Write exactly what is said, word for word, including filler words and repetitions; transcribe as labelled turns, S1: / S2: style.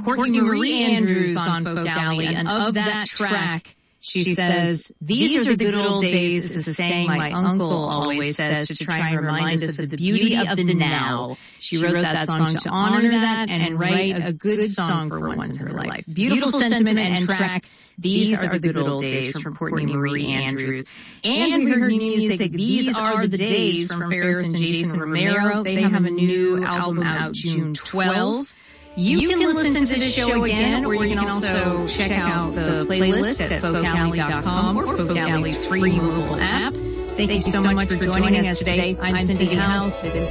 S1: Courtney Marie Andrews on Folk Alley, and of that track, she says, "These are the good old days," is a saying my uncle always says to try and remind us of the beauty of the now. She wrote that song to honor that and write a good song for once in her life. Beautiful sentiment and track. These are the good old days from Courtney Marie Andrews. And we heard new music. These are the days from Ferris and Jason Romero. They have a new album out June twelfth. You, you can, can listen to this show again, or you can also check out the playlist at folk alley dot com or Folk Alley's free mobile app. Thank, Thank you so much for joining us today. I'm Cindy House. This is